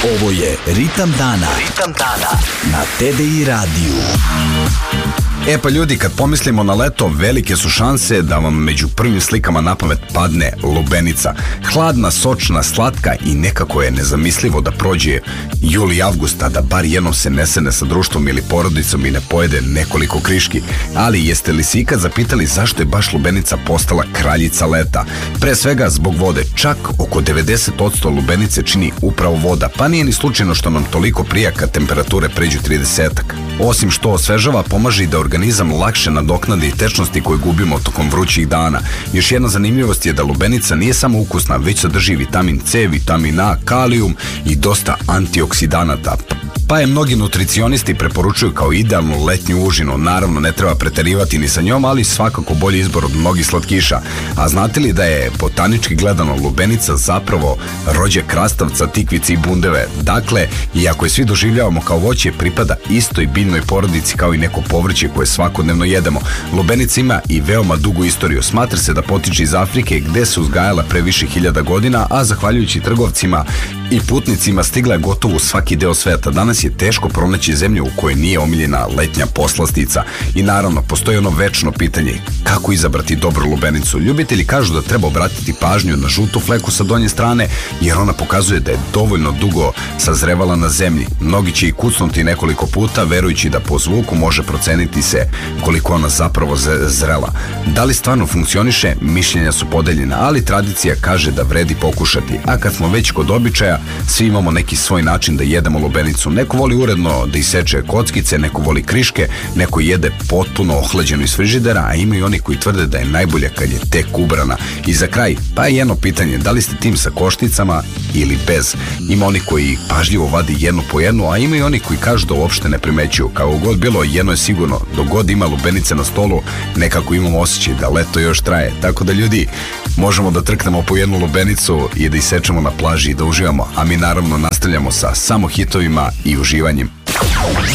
Ovo je Ritam dana. Ritam dana na TDI radiju. E pa ljudi, kad pomislimo na leto, velike su šanse da vam među prvim slikama na pamet padne lubenica. Hladna, sočna, slatka i nekako je nezamislivo da prođe jul i avgust, a da bar jednom se ne sene sa društvom ili porodicom i ne pojede nekoliko kriški. Ali jeste li se ikad zapitali zašto je baš lubenica postala kraljica leta? Pre svega zbog vode. Čak oko 90% lubenice čini upravo voda, pa nije ni slučajno što nam toliko prija kad temperature pređu 30-ak. Osim što osvežava, pomaže i da organizam lakše nadoknadi tečnosti koje gubimo tokom vrućih dana. Još jedna zanimljivost je da lubenica nije samo ukusna, već sadrži vitamin C, vitamin A, kalijum i dosta antioksidanata. Pa je mnogi nutricionisti preporučuju kao idealnu letnju užinu. Naravno, ne treba preterivati ni sa njom, ali svakako bolji izbor od mnogih slatkiša. A znate li da je botanički gledano lubenica zapravo rođak krastavca, tikvice i bundeve? Dakle, iako je svi doživljavamo kao voće, pripada istoj biljnoj porodici kao i neko povrće koje svakodnevno jedemo. Lubenica ima i veoma dugu istoriju. Smatra se da potiče iz Afrike, gde se uzgajala pre više hiljada godina, a zahvaljujući trgovcima i putnicima stigla je gotovo u svaki deo sveta. Danas je teško pronaći zemlju u kojoj nije omiljena letnja poslastica. I naravno, postoji ono večno pitanje: kako izabrati dobru lubenicu? Ljubitelji kažu da treba obratiti pažnju na žutu fleku sa donje strane, jer ona pokazuje da je dovoljno dugo sazrevala na zemlji. Mnogi će i kucnuti nekoliko puta, verujući da po zvuku može proceniti se koliko ona zapravo zrela. Da li stvarno funkcioniše? Mišljenja su podeljena, ali tradicija kaže da vredi pokušati. A kad smo već kod običaja, svi imamo neki svoj način da jedemo lubenicu. Neko voli uredno da iseče kockice, neko voli kriške, neko jede potpuno ohlađeno iz frižidera, a ima i oni koji tvrde da je najbolja kad je tek ubrana. I za kraj, pa je jedno pitanje: da li ste tim sa košticama ili bez? Ima oni koji pažljivo vadi jednu po jednu, a ima i oni koji kažu da uopšte ne primećuju. Kao god bilo, jedno je sigurno: dok god ima lubenice na stolu, nekako imamo osjećaj da leto još traje. Tako da ljudi, možemo da trknemo po jednu lubenicu i da isečemo na plaži i da uživamo, a mi naravno nastavljamo sa samo hitovima i uživanjem.